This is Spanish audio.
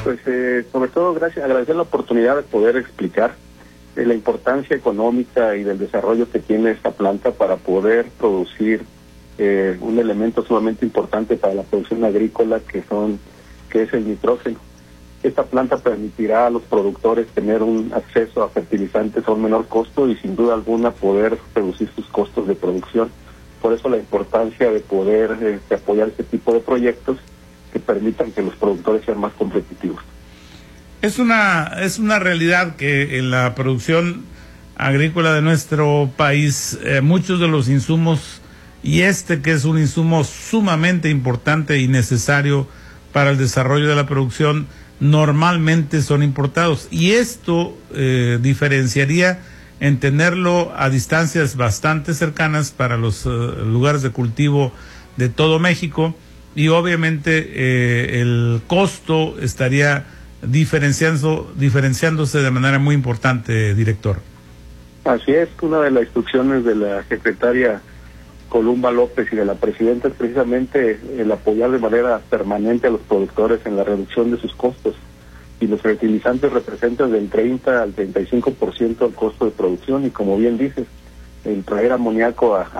Pues sobre todo agradecer la oportunidad de poder explicar la importancia económica y del desarrollo que tiene esta planta para poder producir un elemento sumamente importante para la producción agrícola que es el nitrógeno. Esta planta permitirá a los productores tener un acceso a fertilizantes a un menor costo y sin duda alguna poder reducir sus costos de producción. Por eso la importancia de poder apoyar este tipo de proyectos que permitan que los productores sean más competitivos. Es una realidad que en la producción agrícola de nuestro país muchos de los insumos, y que es un insumo sumamente importante y necesario para el desarrollo de la producción, normalmente son importados, y esto diferenciaría en tenerlo a distancias bastante cercanas para los lugares de cultivo de todo México, y obviamente el costo estaría diferenciándose de manera muy importante, director. Así es, una de las instrucciones de la secretaria Columba López y de la presidenta es precisamente el apoyar de manera permanente a los productores en la reducción de sus costos, y los fertilizantes representan del 30 al 35% del costo de producción, y como bien dices, el traer amoníaco a